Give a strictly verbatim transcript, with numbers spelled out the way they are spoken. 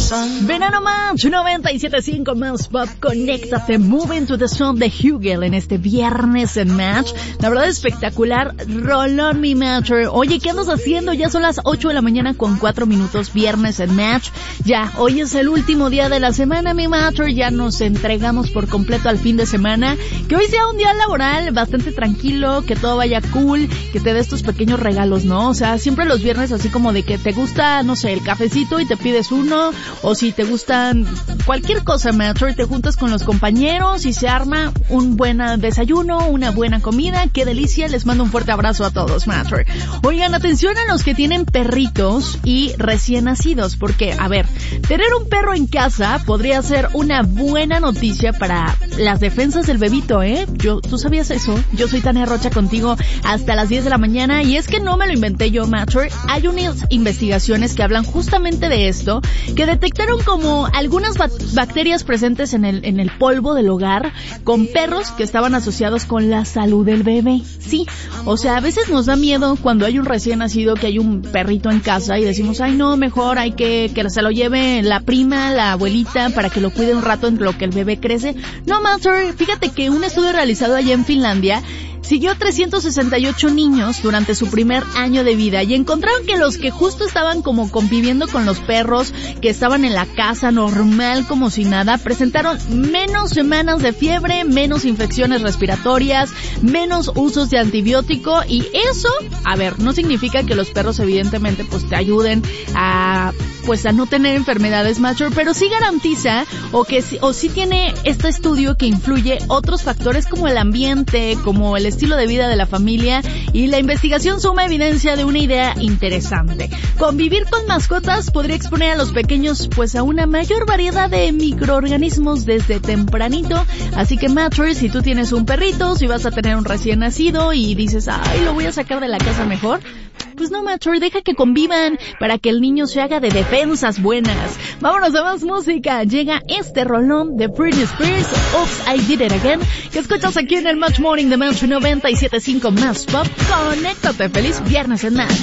Verano Match noventa y siete punto cinco más pop, conéctate, Moving to the Sun de Hugel en este viernes en Match. La verdad espectacular, rolón mi Matcher. Oye, ¿qué andas haciendo? Ya son las ocho de la mañana con cuatro minutos, viernes en Match. Ya, hoy es el último día de la semana mi Matcher, ya nos entregamos por completo al fin de semana. Que hoy sea un día laboral bastante tranquilo, que todo vaya cool, que te dé estos pequeños regalos, ¿no? O sea, siempre los viernes así como de que te gusta, no sé, el cafecito y te pides uno, o si te gustan cualquier cosa, Matcher, te juntas con los compañeros y se arma un buen desayuno, una buena comida. ¡Qué delicia! Les mando un fuerte abrazo a todos, Matcher. Oigan, atención a los que tienen perritos y recién nacidos, porque, a ver, tener un perro en casa podría ser una buena noticia para las defensas del bebito, ¿eh? Yo, ¿tú sabías eso? Yo soy Tania Rocha contigo hasta las diez de la mañana, y es que no me lo inventé yo, Matcher. Hay unas investigaciones que hablan justamente de esto, que detectaron como algunas bat- bacterias presentes en el, en el polvo del hogar con perros que estaban asociados con la salud del bebé. Sí, o sea, a veces nos da miedo cuando hay un recién nacido, que hay un perrito en casa y decimos, ay no, mejor hay que que se lo lleve la prima, la abuelita, para que lo cuide un rato en lo que el bebé crece. No, Master, fíjate que un estudio realizado allá en Finlandia siguió trescientos sesenta y ocho niños durante su primer año de vida y encontraron que los que justo estaban como conviviendo con los perros, que estaban en la casa normal como si nada, presentaron menos semanas de fiebre, menos infecciones respiratorias, menos usos de antibiótico. Y eso, a ver, no significa que los perros evidentemente pues te ayuden a pues a no tener enfermedades, Matcher, pero sí garantiza o que o sí tiene este estudio que influye otros factores como el ambiente, como el estilo de vida de la familia, y la investigación suma evidencia de una idea interesante. Convivir con mascotas podría exponer a los pequeños pues a una mayor variedad de microorganismos desde tempranito, así que Matcher, si tú tienes un perrito, si vas a tener un recién nacido y dices, ay, lo voy a sacar de la casa mejor, pues no, Matcher, deja que convivan para que el niño se haga de defensas buenas. Vámonos a más música. Llega este rolón de Britney Spears, Oops, I Did It Again, que escuchas aquí en el Match Morning de Match noventa y siete punto cinco más pop. Conéctate, feliz viernes en Match.